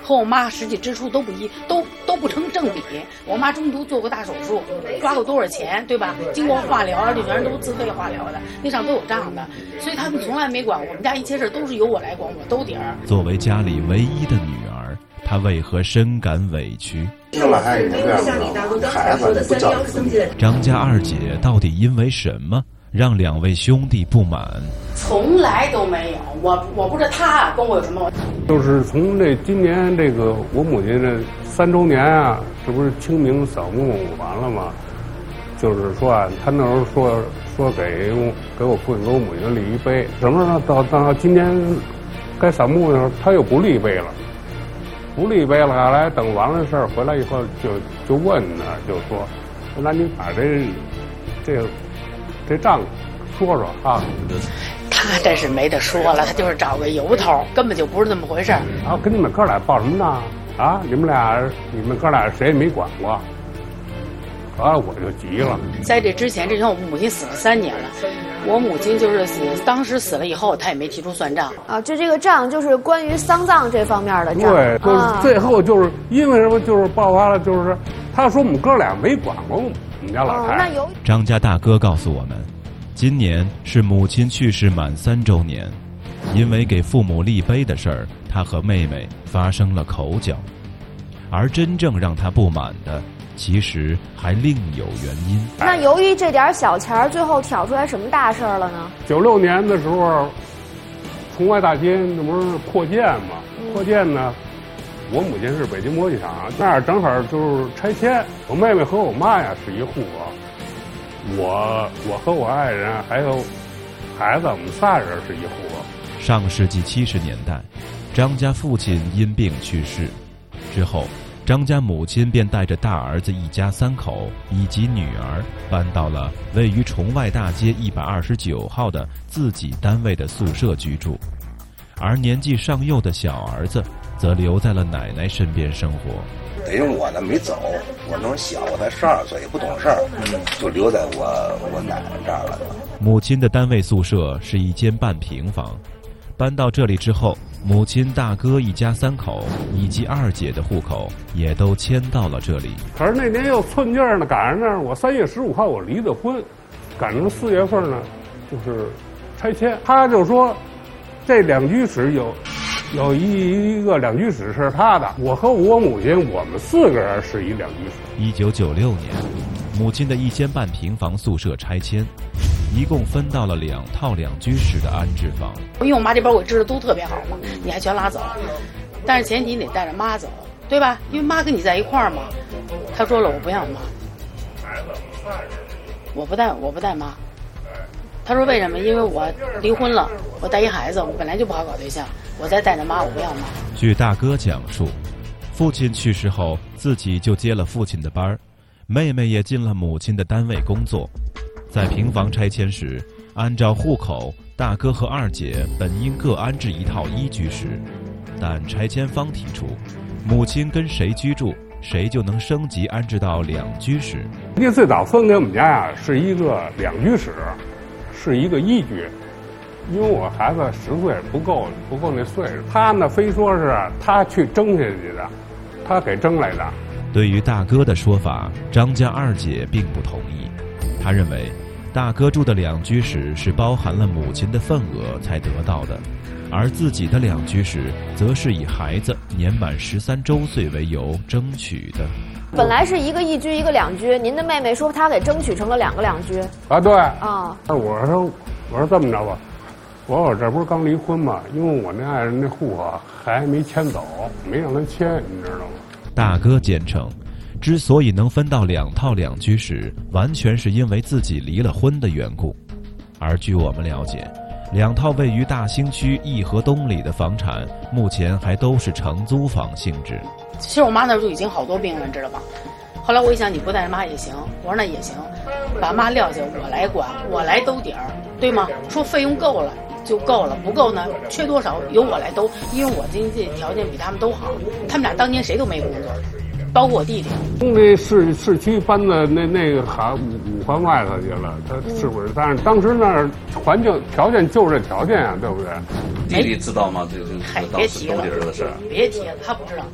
和我妈实际支出都不都不成正比。我妈中途做过大手术，花过多少钱，对吧？经过化疗，而且全都自费化疗的，那上都有账的。所以他们从来没管我们家一切事都是由我来管，我兜底儿。 作为家里唯一的女儿，她为何深感委屈？ 生了孩子这样的孩子不教育。 张家二姐到底因为什么让两位兄弟不满？ 从来都没有，我不知道他跟我有什么。 就是从今年我母亲这3周年啊，这不是清明扫墓完了吗？就是说啊，他那时候说给我父亲给我母亲立一碑，什么呢？到今年该扫墓的时候，他又不立碑了。不立碑了，后来等完了事儿回来以后就问呢，就说，那你把这账说说啊。 他这是没得说了，他就是找个由头，根本就不是那么回事儿。 然后跟你们哥俩报什么呢？啊，你们哥俩谁也没管过。我就急了。 在这之前，我母亲死了3年了。我母亲就是当时死了以后，她也没提出算账啊。就这个账，就是关于丧葬这方面的账。 对，就是最后就是因为什么，就是爆发了，就是他说我们哥俩没管过我们家老太太。 张家大哥告诉我们，今年是母亲去世满3周年，因为给父母立碑的事儿，他和妹妹发生了口角，而真正让他不满的，其实还另有原因。 那由于这点小钱，最后挑出来什么大事了呢 ？96年的时候，崇外大街那不是扩建嘛？扩建呢，我母亲是北京模具厂，那儿正好就是拆迁。我妹妹和我妈呀是一户口，我和我爱人还有孩子，我们仨人是一户口。 上世纪70年代，张家父亲因病去世之后，张家母亲便带着大儿子一家3口以及女儿搬到了位于崇外大街129号的自己单位的宿舍居住，而年纪尚幼的小儿子则留在了奶奶身边生活。 等于我呢没走，我那时候小，我才12岁，也不懂事儿，就留在我奶奶这儿了。 母亲的单位宿舍是一间半平房，搬到这里之后，母亲、大哥一家3口以及二姐的户口也都迁到了这里。 可是那年又寸劲儿呢，赶上那儿我3月15号我离的婚，赶上4月份呢，就是拆迁。他就说，这2居室有一个2居室是他的，我和我母亲我们4个人是一2居室。 1996年，母亲的一间半平房宿舍拆迁，一共分到了2套2居室的安置房。 因为我妈这边我知道都特别好嘛，你还全拉走，但是前提你得带着妈走，对吧？因为妈跟你在一块儿嘛。他说了，我不要妈，我不带妈。他说为什么？因为我离婚了，我带一孩子，我本来就不好搞对象，我再带着妈，我不要妈。 据大哥讲述，父亲去世后，自己就接了父亲的班，妹妹也进了母亲的单位工作。在平房拆迁时，按照户口，大哥和二姐本应各安置一套1居室，但拆迁方提出，母亲跟谁居住，谁就能升级安置到2居室。 人家最早分给我们家呀，是一个2居室，是一个1居。因为我孩子10岁不够那岁数，他呢非说是他去争下去的，他给争来的。 对于大哥的说法，张家二姐并不同意。她认为，大哥住的2居室是包含了母亲的份额才得到的，而自己的2居室则是以孩子年满13周岁为由争取的。 本来是一个1居一个2居，您的妹妹说她给争取成了2个2居啊？对啊。 我说这么着吧，我这不是刚离婚嘛，因为我那爱人那户口还没迁走，没让他迁，你知道吗？ 大哥坚称，之所以能分到2套2居室，完全是因为自己离了婚的缘故。而据我们了解，2套位于大兴区义和东里的房产，目前还都是承租房性质。 其实我妈那儿就已经好多病了，你知道吧？后来我一想，你不带着妈也行，我说那也行，把妈撂下，我来管，我来兜底儿，对吗？说费用够了就够了，不够呢，缺多少由我来兜，因为我经济条件比他们都好，他们俩当年谁都没工作，包括我弟弟。 从这市区搬到那个五环外头去了，他是不是？但是当时那儿环境条件就是这条件啊，对不对？ 弟弟知道吗？这个别提了， 的事， 别提了，他不知道。